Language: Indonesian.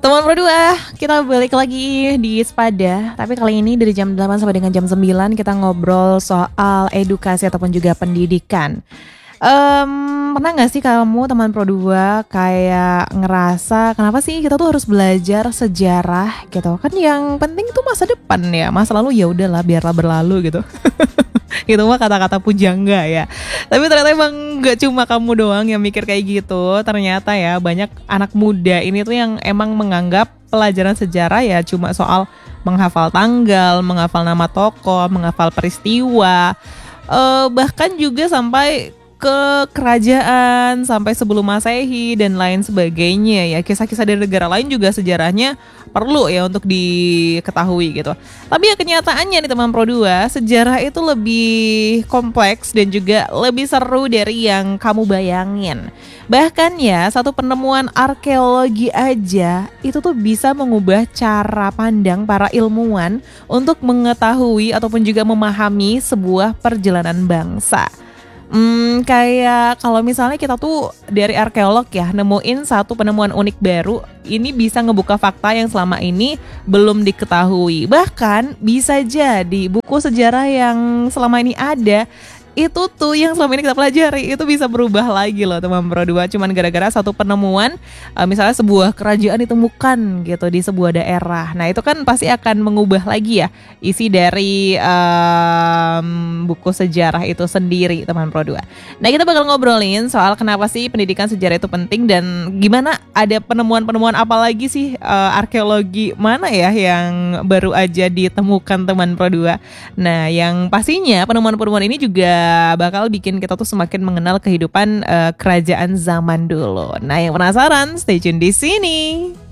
Teman berdua, kita balik lagi di Sepada. Tapi kali ini dari jam 8 sampai dengan jam 9 kita ngobrol soal edukasi ataupun juga pendidikan. Pernah gak sih kamu teman Pro 2 kayak ngerasa kenapa sih kita tuh harus belajar sejarah gitu? Kan yang penting tuh masa depan ya, masa lalu ya udahlah biarlah berlalu gitu. Itu mah kata-kata pujangga ya. Tapi ternyata emang gak cuma kamu doang yang mikir kayak gitu. Ternyata ya banyak anak muda ini tuh yang emang menganggap pelajaran sejarah ya cuma soal menghafal tanggal, menghafal nama tokoh, menghafal peristiwa, bahkan juga sampai ke kerajaan sampai sebelum Masehi dan lain sebagainya ya. Kisah-kisah dari negara lain juga sejarahnya perlu ya untuk diketahui gitu. Tapi ya kenyataannya nih teman Pro 2, sejarah itu lebih kompleks dan juga lebih seru dari yang kamu bayangin. Bahkan ya satu penemuan arkeologi aja itu tuh bisa mengubah cara pandang para ilmuwan untuk mengetahui ataupun juga memahami sebuah perjalanan bangsa. Kayak kalau misalnya kita tuh dari arkeolog ya nemuin satu penemuan unik baru, ini bisa ngebuka fakta yang selama ini belum diketahui. Bahkan bisa jadi buku sejarah yang selama ini ada itu tuh yang selama ini kita pelajari itu bisa berubah lagi loh teman Pro 2. Cuman gara-gara satu penemuan, misalnya sebuah kerajaan ditemukan gitu di sebuah daerah. Nah itu kan pasti akan mengubah lagi ya isi dari buku sejarah itu sendiri teman Pro 2. Nah kita bakal ngobrolin soal kenapa sih pendidikan sejarah itu penting dan gimana ada penemuan-penemuan apa lagi sih, arkeologi mana ya yang baru aja ditemukan teman Pro 2. Nah yang pastinya penemuan-penemuan ini juga bakal bikin kita tuh semakin mengenal kehidupan kerajaan zaman dulu. Nah, yang penasaran, stay tune di sini.